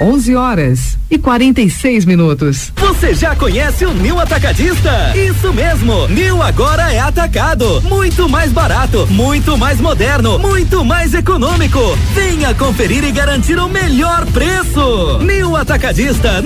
11h46. Você já conhece o Nil Atacadista? Isso mesmo, Nil agora é atacado, muito mais barato, muito mais moderno, muito mais econômico. Venha conferir e garantir o melhor preço. Nil Atacadista